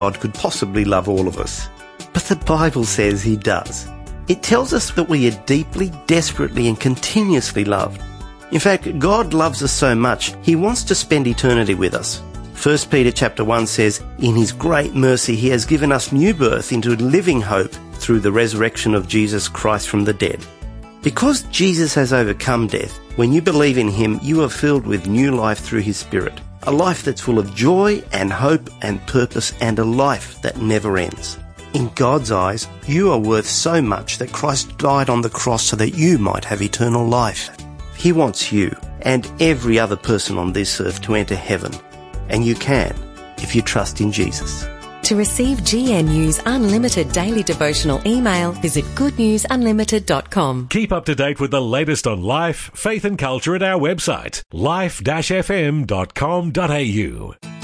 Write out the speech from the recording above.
God could possibly love all of us. But the Bible says he does. It tells us that we are deeply, desperately and continuously loved. In fact, God loves us so much, he wants to spend eternity with us. 1 Peter chapter 1 says, "In his great mercy he has given us new birth into living hope through the resurrection of Jesus Christ from the dead." Because Jesus has overcome death, when you believe in him, you are filled with new life through his Spirit. A life that's full of joy and hope and purpose, and a life that never ends. In God's eyes, you are worth so much that Christ died on the cross so that you might have eternal life. He wants you and every other person on this earth to enter heaven. And you can, if you trust in Jesus. To receive GNU's unlimited daily devotional email, visit goodnewsunlimited.com. Keep up to date with the latest on life, faith and culture at our website, life-fm.com.au.